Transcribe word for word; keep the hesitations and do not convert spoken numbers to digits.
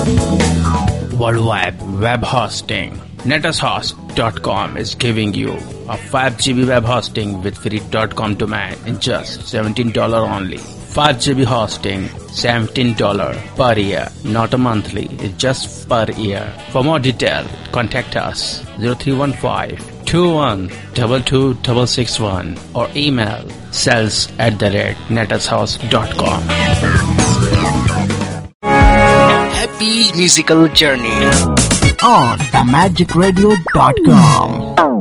Worldwide web hosting. Netushost dot com is giving you a five G B web hosting with free .com domain in just seventeen dollars only. five G B hosting, seventeen dollars per year, not a monthly, it's just per year. For more detail, contact us zero three one five, two one two two six six one or email sales at the rate netushost dot com. Happy musical journey on the magic radio dot com.